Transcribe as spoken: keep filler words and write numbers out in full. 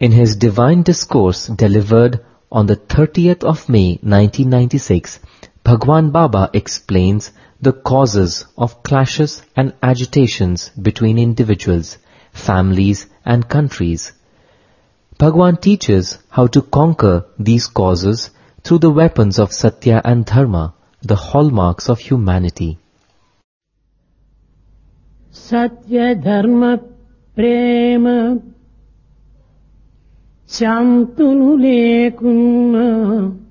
In his divine discourse delivered on the thirtieth of May nineteen ninety-six, Bhagwan Baba explains the causes of clashes and agitations between individuals, families and countries. Bhagwan teaches how to conquer these causes through the weapons of Satya and Dharma, the hallmarks of humanity. Satya Dharma Prema Shantunu lekunna